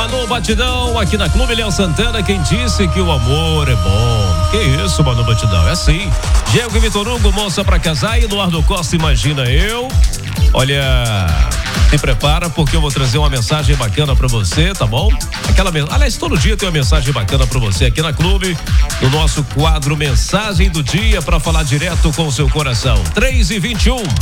Manu Batidão, aqui na Clube Léo Santana, quem disse que o amor é bom? Que isso, Manu Batidão, é assim. Diego e Vitor Hugo, moça pra casar, Eduardo Costa, imagina eu. Olha, se prepara porque eu vou trazer uma mensagem bacana pra você, tá bom? Aliás, todo dia tem uma mensagem bacana pra você aqui na Clube, no nosso quadro Mensagem do Dia, pra falar direto com o seu coração. 3h21.